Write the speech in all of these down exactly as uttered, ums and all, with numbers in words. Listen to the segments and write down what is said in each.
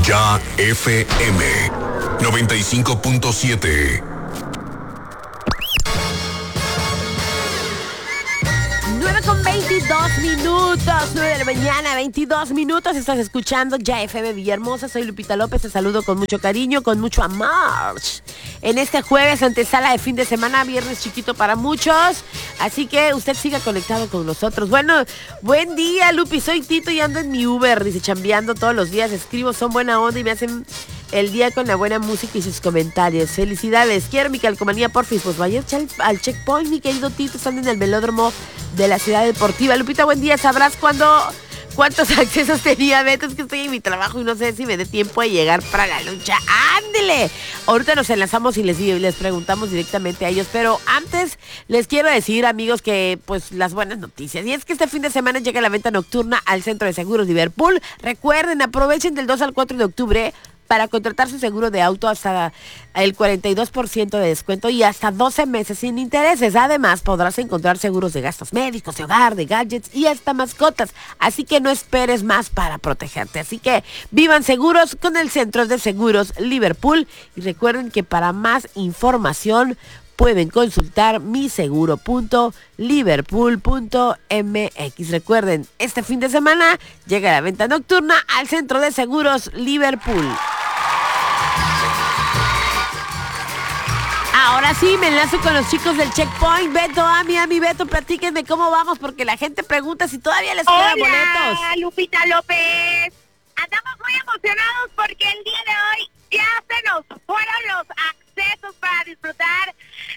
Ya F M noventa y cinco punto siete. nueve con veintidós minutos, nueve de la mañana, veintidós minutos. Estás escuchando Ya F M Villahermosa. Soy Lupita López. Te saludo con mucho cariño, con mucho amor. En este jueves, antesala de fin de semana, viernes chiquito para muchos. Así que usted siga conectado con nosotros. Bueno, buen día, Lupi. Soy Tito y ando en mi Uber. Dice, chambeando todos los días. Escribo, son buena onda y me hacen el día con la buena música y sus comentarios. Felicidades. Quiero mi calcomanía, porfis. Pues vaya al, al checkpoint, mi querido Tito. Están en el velódromo de la Ciudad Deportiva. Lupita, buen día. ¿Sabrás cuándo, cuántos accesos tenía Beto? Es que estoy en mi trabajo y no sé si me dé tiempo de llegar para la lucha. ¡Ándele! Ahorita nos enlazamos y les, les preguntamos directamente a ellos. Pero antes les quiero decir, amigos, que pues las buenas noticias. Y es que este fin de semana llega la venta nocturna al Centro de Seguros Liverpool. Recuerden, aprovechen del dos al cuatro de octubre para contratar su seguro de auto hasta el cuarenta y dos por ciento de descuento y hasta doce meses sin intereses. Además, podrás encontrar seguros de gastos médicos, de hogar, de gadgets y hasta mascotas. Así que no esperes más para protegerte. Así que vivan seguros con el Centro de Seguros Liverpool. Y recuerden que para más información pueden consultar mi seguro punto liverpool punto m x. Recuerden, este fin de semana llega la venta nocturna al Centro de Seguros Liverpool. Ahora sí, me enlazo con los chicos del Checkpoint. Beto, Ami, Ami, Beto, platíquenme cómo vamos, porque la gente pregunta si todavía les quedan boletos. Hola, Lupita López. Andamos muy emocionados porque el día de hoy ya se nos fueron los accesos para disfrutar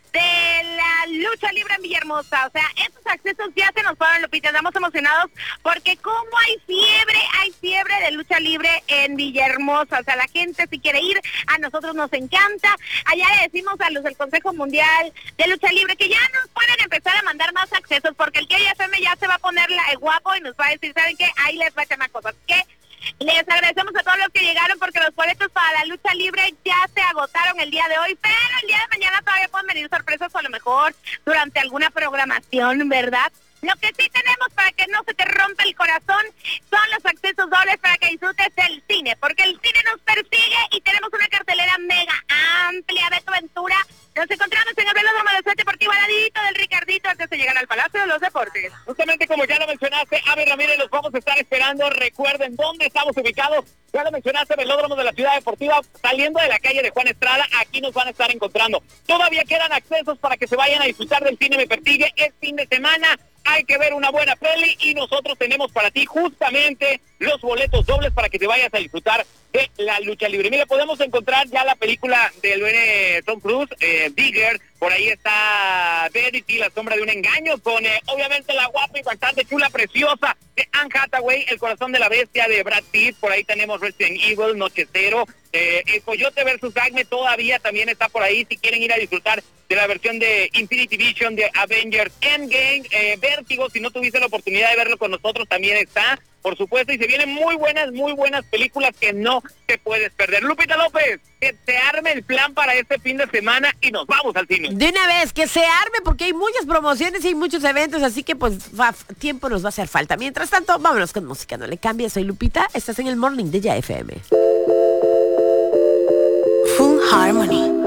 de la lucha libre en Villahermosa. O sea, estos accesos ya se nos fueron, Lupita. Estamos emocionados porque como hay fiebre, hay fiebre de lucha libre en Villahermosa. O sea, la gente si quiere ir, a nosotros nos encanta. Allá le decimos a los del Consejo Mundial de Lucha Libre que ya nos pueden empezar a mandar más accesos, porque el que F M ya se va a poner la, el guapo y nos va a decir, ¿saben qué? Ahí les va a echar más cosas. ¿Qué? Les agradecemos a todos los que llegaron porque los boletos para la lucha libre ya se agotaron el día de hoy, pero el día de mañana todavía pueden venir sorpresas o a lo mejor durante alguna programación, ¿verdad? Lo que sí tenemos para que no se te rompa el corazón son los accesos dobles para que disfrutes del cine, porque el cine nos persigue y tenemos una cartelera mega amplia. Beto Ventura, nos encontramos en el velódromo de Ciudad Deportiva, al ladito del Ricardito, antes de llegar al Palacio de los Deportes. Justamente como ya lo mencionaste, Ave Ramírez, los vamos a estar esperando. Recuerden dónde estamos ubicados. Ya lo mencionaste, velódromo de la Ciudad Deportiva, saliendo de la calle de Juan Estrada. Aquí nos van a estar encontrando. Todavía quedan accesos para que se vayan a disfrutar del cine Me Persigue. Es fin de semana, hay que ver una buena peli y nosotros tenemos para ti justamente los boletos dobles para que te vayas a disfrutar de la lucha libre. Mira, podemos encontrar ya la película del buen Tom Cruise, eh, Bigger. Por ahí está Verity, La sombra de un engaño, con eh, obviamente la guapa y bastante chula, preciosa de Anne Hathaway, El corazón de la bestia de Brad Pitt. Por ahí tenemos Resident Evil, Noche Cero, eh, El Coyote versus Acme todavía también está por ahí, si quieren ir a disfrutar de la versión de Infinity Vision de Avengers Endgame. eh, Vértigo, si no tuviste la oportunidad de verlo con nosotros, también está, por supuesto, y se vienen muy buenas, muy buenas películas que no te puedes perder. Lupita López, que te arme el plan para este fin de semana y nos vamos al cine. De una vez, que se arme, porque hay muchas promociones y hay muchos eventos, así que pues va, tiempo nos va a hacer falta. Mientras tanto, vámonos con música, no le cambies. Soy Lupita, estás en el Morning de Ya F M. Full Harmony.